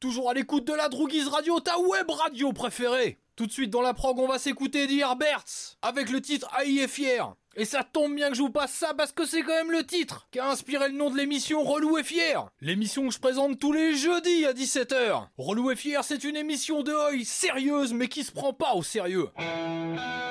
Toujours à l'écoute de la Drouguise Radio, ta web radio préférée. Tout de suite dans la prog, on va s'écouter The Herberts avec le titre Haï est fier. Et ça tombe bien que je vous passe ça parce que c'est quand même le titre qui a inspiré le nom de l'émission Relou et Fier. L'émission que je présente tous les jeudis à 17h. Relou et Fier, c'est une émission de Hoy sérieuse mais qui se prend pas au sérieux.